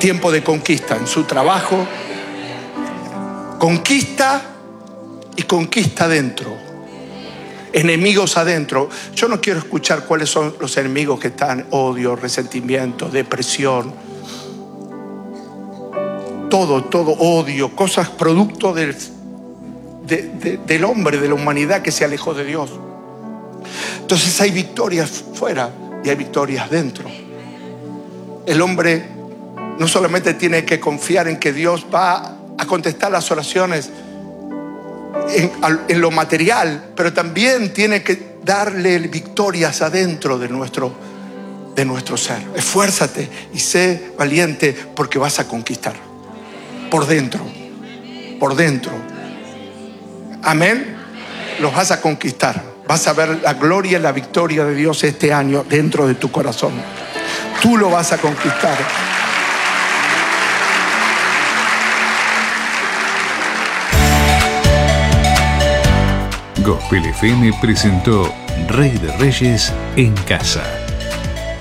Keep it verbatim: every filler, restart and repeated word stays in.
Tiempo de conquista en su trabajo. Conquista y conquista adentro. Enemigos adentro. Yo no quiero escuchar cuáles son los enemigos que están: odio, resentimiento, depresión. Todo, todo, odio, cosas producto del, de, de, del hombre, de la humanidad que se alejó de Dios. Entonces hay victorias fuera y hay victorias dentro. El hombre no solamente tiene que confiar en que Dios va a contestar las oraciones en, en lo material, pero también tiene que darle victorias adentro de nuestro, de nuestro ser. Esfuérzate y sé valiente, porque vas a conquistar por dentro, por dentro. Amén. Los vas a conquistar. Vas a ver la gloria y la victoria de Dios este año dentro de tu corazón. Tú lo vas a conquistar. Gospel F M presentó Rey de Reyes en Casa.